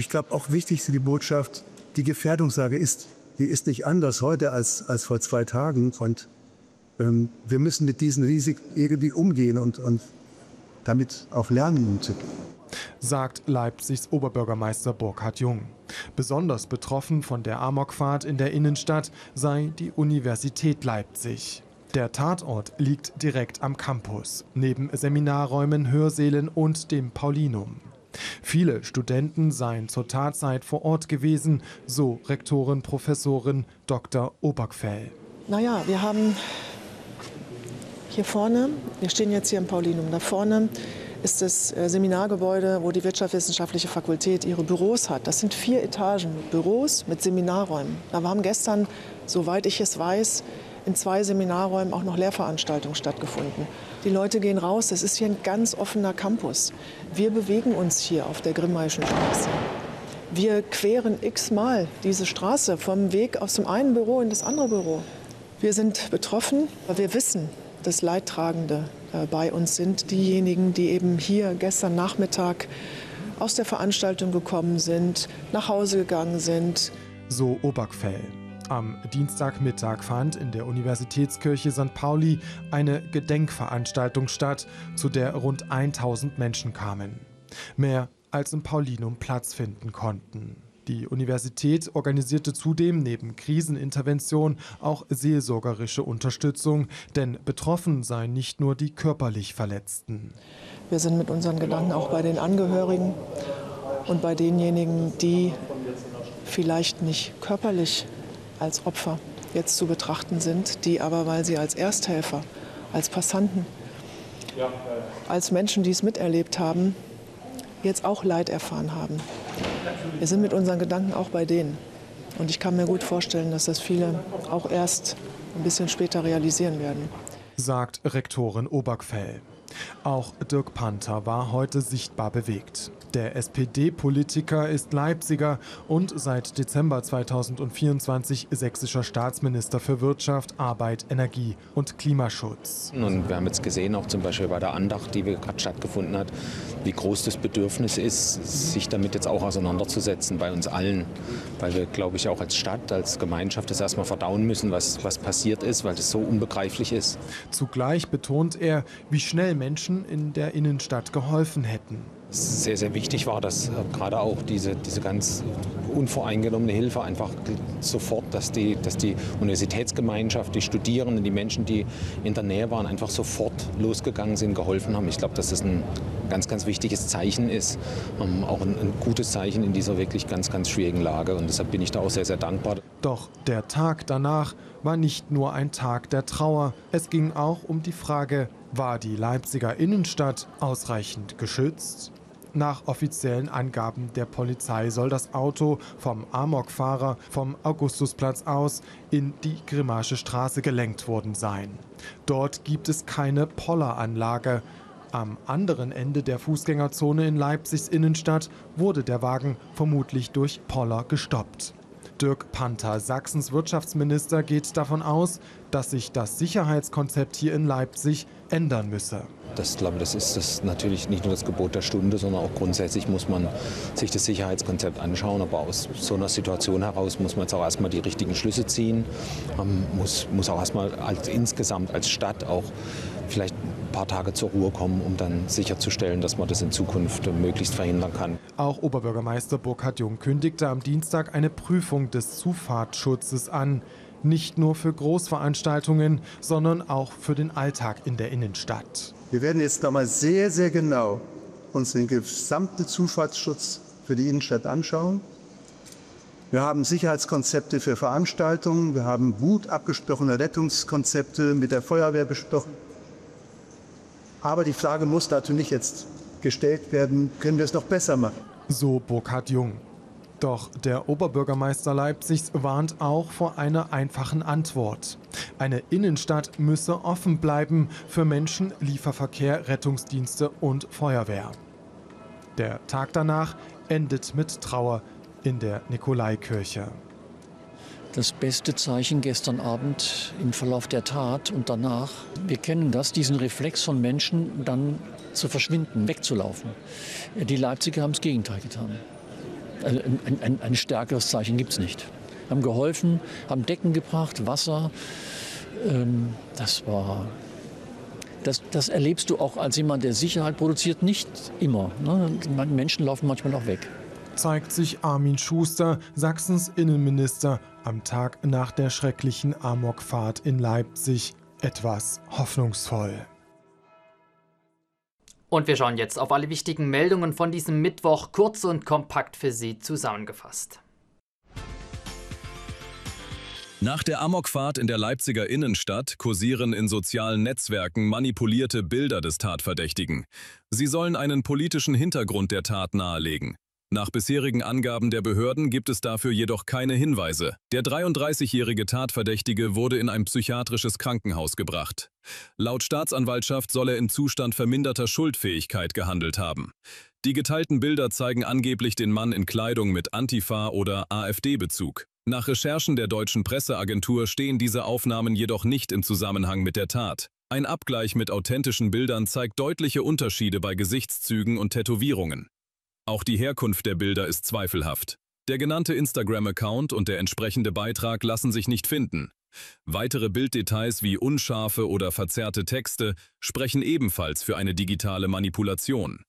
glaube, auch wichtig ist die Botschaft, die Gefährdungslage ist nicht anders heute als vor 2 Tagen. Und wir müssen mit diesen Risiken irgendwie umgehen und damit auch lernen umzugehen. Sagt Leipzigs Oberbürgermeister Burkhard Jung. Besonders betroffen von der Amokfahrt in der Innenstadt sei die Universität Leipzig. Der Tatort liegt direkt am Campus, neben Seminarräumen, Hörsälen und dem Paulinum. Viele Studenten seien zur Tatzeit vor Ort gewesen, so Rektorin Professorin Dr. Obergfell. Naja, wir haben hier vorne, wir stehen jetzt hier im Paulinum, da vorne ist das Seminargebäude, wo die Wirtschaftswissenschaftliche Fakultät ihre Büros hat. Das sind 4 Etagen Büros mit Seminarräumen. Da haben gestern, soweit ich es weiß, in 2 Seminarräumen auch noch Lehrveranstaltungen stattgefunden. Die Leute gehen raus, das ist hier ein ganz offener Campus. Wir bewegen uns hier auf der Grimmaischen Straße. Wir queren x-mal diese Straße vom Weg aus dem einen Büro in das andere Büro. Wir sind betroffen, weil wir wissen, dass Leidtragende bei uns sind. Diejenigen, die eben hier gestern Nachmittag aus der Veranstaltung gekommen sind, nach Hause gegangen sind. So Obergfell. Am Dienstagmittag fand in der Universitätskirche St. Pauli eine Gedenkveranstaltung statt, zu der rund 1000 Menschen kamen. Mehr als im Paulinum Platz finden konnten. Die Universität organisierte zudem neben Krisenintervention auch seelsorgerische Unterstützung, denn betroffen seien nicht nur die körperlich Verletzten. Wir sind mit unseren Gedanken auch bei den Angehörigen und bei denjenigen, die vielleicht nicht körperlich als Opfer jetzt zu betrachten sind, die aber, weil sie als Ersthelfer, als Passanten, als Menschen, die es miterlebt haben, jetzt auch Leid erfahren haben. Wir sind mit unseren Gedanken auch bei denen. Und ich kann mir gut vorstellen, dass das viele auch erst ein bisschen später realisieren werden. Sagt Rektorin Obergfell. Auch Dirk Panther war heute sichtbar bewegt. Der SPD-Politiker ist Leipziger und seit Dezember 2024 sächsischer Staatsminister für Wirtschaft, Arbeit, Energie und Klimaschutz. Und wir haben jetzt gesehen, auch zum Beispiel bei der Andacht, die gerade stattgefunden hat, wie groß das Bedürfnis ist, sich damit jetzt auch auseinanderzusetzen bei uns allen. Weil wir, glaube ich, auch als Stadt, als Gemeinschaft das erstmal verdauen müssen, was passiert ist, weil das so unbegreiflich ist. Zugleich betont er, wie schnell Menschen in der Innenstadt geholfen hätten. Sehr, sehr wichtig war, dass gerade auch diese ganz unvoreingenommene Hilfe einfach sofort, dass die Universitätsgemeinschaft, die Studierenden, die Menschen, die in der Nähe waren, einfach sofort losgegangen sind, geholfen haben. Ich glaube, dass das ein ganz, ganz wichtiges Zeichen ist, auch ein gutes Zeichen in dieser wirklich ganz, ganz schwierigen Lage. Und deshalb bin ich da auch sehr, sehr dankbar. Doch der Tag danach war nicht nur ein Tag der Trauer. Es ging auch um die Frage, war die Leipziger Innenstadt ausreichend geschützt? Nach offiziellen Angaben der Polizei soll das Auto vom Amokfahrer vom Augustusplatz aus in die Grimmaische Straße gelenkt worden sein. Dort gibt es keine Polleranlage. Am anderen Ende der Fußgängerzone in Leipzigs Innenstadt wurde der Wagen vermutlich durch Poller gestoppt. Dirk Panther, Sachsens Wirtschaftsminister, geht davon aus, dass sich das Sicherheitskonzept hier in Leipzig ändern müsse. Ich glaube, das ist natürlich nicht nur das Gebot der Stunde, sondern auch grundsätzlich muss man sich das Sicherheitskonzept anschauen. Aber aus so einer Situation heraus muss man jetzt auch erstmal die richtigen Schlüsse ziehen. Man muss auch erstmal insgesamt als Stadt auch vielleicht ein paar Tage zur Ruhe kommen, um dann sicherzustellen, dass man das in Zukunft möglichst verhindern kann. Auch Oberbürgermeister Burkhard Jung kündigte am Dienstag eine Prüfung des Zufahrtsschutzes an. Nicht nur für Großveranstaltungen, sondern auch für den Alltag in der Innenstadt. Wir werden jetzt noch mal sehr, sehr genau uns den gesamten Zufahrtsschutz für die Innenstadt anschauen. Wir haben Sicherheitskonzepte für Veranstaltungen. Wir haben gut abgesprochene Rettungskonzepte mit der Feuerwehr besprochen. Aber die Frage muss natürlich jetzt gestellt werden, können wir es noch besser machen? So Burkhard Jung. Doch der Oberbürgermeister Leipzigs warnt auch vor einer einfachen Antwort. Eine Innenstadt müsse offen bleiben für Menschen, Lieferverkehr, Rettungsdienste und Feuerwehr. Der Tag danach endet mit Trauer in der Nikolaikirche. Das beste Zeichen gestern Abend im Verlauf der Tat und danach. Wir kennen das, diesen Reflex von Menschen, dann zu verschwinden, wegzulaufen. Die Leipziger haben das Gegenteil getan. Ein stärkeres Zeichen gibt es nicht. Haben geholfen, haben Decken gebracht, Wasser. Das erlebst du auch als jemand, der Sicherheit produziert, nicht immer. Ne? Menschen laufen manchmal auch weg. Zeigt sich Armin Schuster, Sachsens Innenminister, am Tag nach der schrecklichen Amokfahrt in Leipzig etwas hoffnungsvoll. Und wir schauen jetzt auf alle wichtigen Meldungen von diesem Mittwoch, kurz und kompakt für Sie zusammengefasst. Nach der Amokfahrt in der Leipziger Innenstadt kursieren in sozialen Netzwerken manipulierte Bilder des Tatverdächtigen. Sie sollen einen politischen Hintergrund der Tat nahelegen. Nach bisherigen Angaben der Behörden gibt es dafür jedoch keine Hinweise. Der 33-jährige Tatverdächtige wurde in ein psychiatrisches Krankenhaus gebracht. Laut Staatsanwaltschaft soll er im Zustand verminderter Schuldfähigkeit gehandelt haben. Die geteilten Bilder zeigen angeblich den Mann in Kleidung mit Antifa- oder AfD-Bezug. Nach Recherchen der deutschen Presseagentur stehen diese Aufnahmen jedoch nicht im Zusammenhang mit der Tat. Ein Abgleich mit authentischen Bildern zeigt deutliche Unterschiede bei Gesichtszügen und Tätowierungen. Auch die Herkunft der Bilder ist zweifelhaft. Der genannte Instagram-Account und der entsprechende Beitrag lassen sich nicht finden. Weitere Bilddetails wie unscharfe oder verzerrte Texte sprechen ebenfalls für eine digitale Manipulation.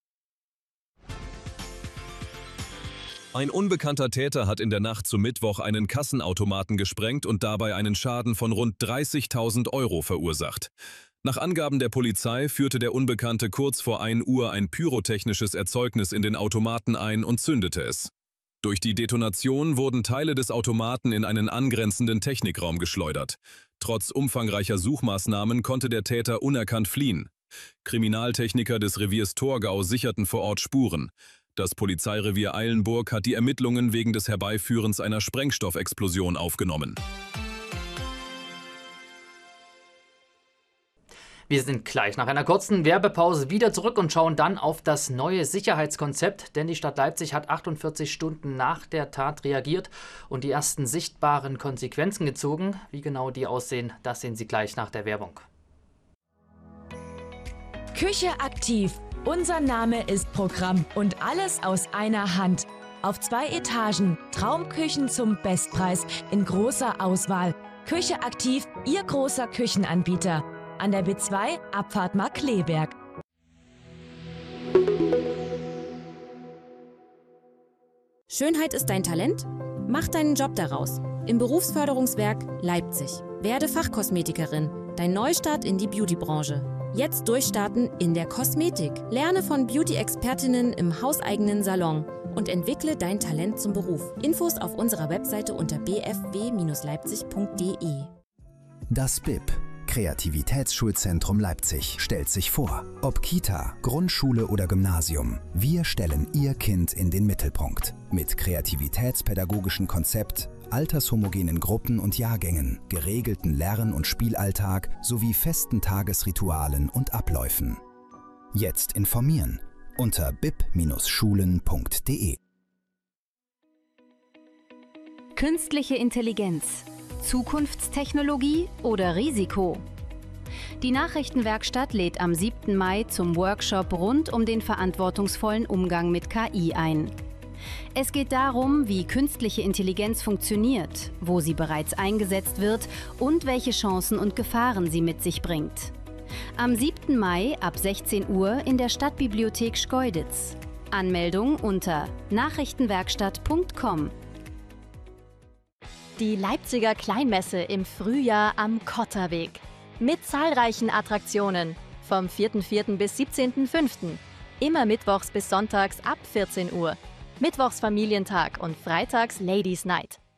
Ein unbekannter Täter hat in der Nacht zum Mittwoch einen Kassenautomaten gesprengt und dabei einen Schaden von rund 30.000 € verursacht. Nach Angaben der Polizei führte der Unbekannte kurz vor 1 Uhr ein pyrotechnisches Erzeugnis in den Automaten ein und zündete es. Durch die Detonation wurden Teile des Automaten in einen angrenzenden Technikraum geschleudert. Trotz umfangreicher Suchmaßnahmen konnte der Täter unerkannt fliehen. Kriminaltechniker des Reviers Torgau sicherten vor Ort Spuren. Das Polizeirevier Eilenburg hat die Ermittlungen wegen des Herbeiführens einer Sprengstoffexplosion aufgenommen. Wir sind gleich nach einer kurzen Werbepause wieder zurück und schauen dann auf das neue Sicherheitskonzept, denn die Stadt Leipzig hat 48 Stunden nach der Tat reagiert und die ersten sichtbaren Konsequenzen gezogen. Wie genau die aussehen, das sehen Sie gleich nach der Werbung. Küche aktiv. Unser Name ist Programm und alles aus einer Hand. Auf 2 Etagen, Traumküchen zum Bestpreis in großer Auswahl. Küche aktiv, Ihr großer Küchenanbieter. An der B2 Abfahrt Markkleeberg. Schönheit ist dein Talent? Mach deinen Job daraus. Im Berufsförderungswerk Leipzig. Werde Fachkosmetikerin. Dein Neustart in die Beautybranche. Jetzt durchstarten in der Kosmetik. Lerne von Beauty-Expertinnen im hauseigenen Salon und entwickle dein Talent zum Beruf. Infos auf unserer Webseite unter bfw-leipzig.de. Das BIP, Kreativitätsschulzentrum Leipzig, stellt sich vor. Ob Kita, Grundschule oder Gymnasium, wir stellen Ihr Kind in den Mittelpunkt. Mit kreativitätspädagogischen Konzept, altershomogenen Gruppen und Jahrgängen, geregelten Lern- und Spielalltag sowie festen Tagesritualen und Abläufen. Jetzt informieren unter bip-schulen.de. Künstliche Intelligenz, Zukunftstechnologie oder Risiko? Die Nachrichtenwerkstatt lädt am 7. Mai zum Workshop rund um den verantwortungsvollen Umgang mit KI ein. Es geht darum, wie künstliche Intelligenz funktioniert, wo sie bereits eingesetzt wird und welche Chancen und Gefahren sie mit sich bringt. Am 7. Mai ab 16 Uhr in der Stadtbibliothek Schkeuditz. Anmeldung unter nachrichtenwerkstatt.com. Die Leipziger Kleinmesse im Frühjahr am Kotterweg. Mit zahlreichen Attraktionen. Vom 4.4. bis 17.5. Immer mittwochs bis sonntags ab 14 Uhr. Mittwochs Familientag und freitags Ladies Night.